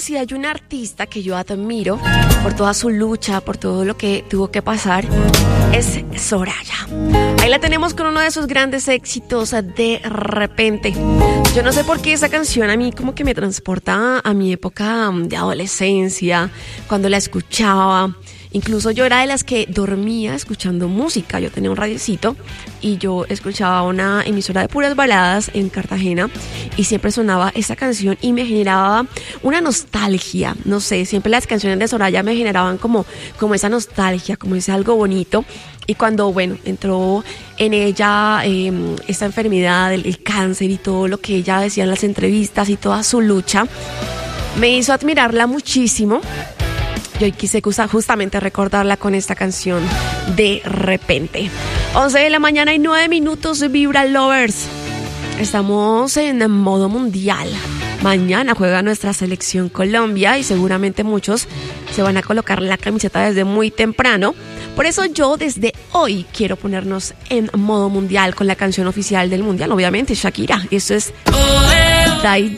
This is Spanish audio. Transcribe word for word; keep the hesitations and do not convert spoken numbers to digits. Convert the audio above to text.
si hay un artista que yo admiro por toda su lucha, por todo lo que tuvo que pasar, es Soraya. Ahí la tenemos con uno de sus grandes éxitos, De Repente. Yo no sé por qué esa canción a mí como que me transporta a mi época de adolescencia, cuando la escuchaba. Incluso yo era de las que dormía escuchando música. Yo tenía un radiocito y yo escuchaba una emisora de puras baladas en Cartagena y siempre sonaba esa canción y me generaba una nostalgia. No sé, siempre las canciones de Soraya me generaban como, como esa nostalgia, como ese algo bonito. Y cuando, bueno, entró en ella eh, esta enfermedad, el, el cáncer y todo lo que ella decía en las entrevistas y toda su lucha, me hizo admirarla muchísimo. Y hoy quise justamente recordarla con esta canción, De Repente. once de la mañana y nueve minutos, Vibra Lovers. Estamos en modo mundial. Mañana juega nuestra selección Colombia y seguramente muchos se van a colocar la camiseta desde muy temprano. Por eso yo desde hoy quiero ponernos en modo mundial con la canción oficial del mundial, obviamente, Shakira. Y eso es Die